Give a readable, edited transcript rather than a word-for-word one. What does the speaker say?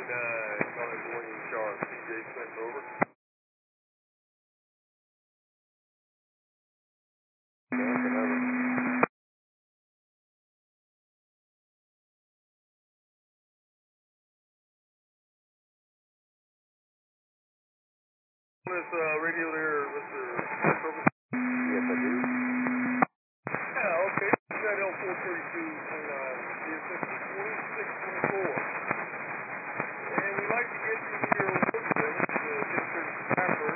calling William Shaw, CJ Smith, over. This radio there, Mr. Service? Yes, I do. Yeah, okay. That L432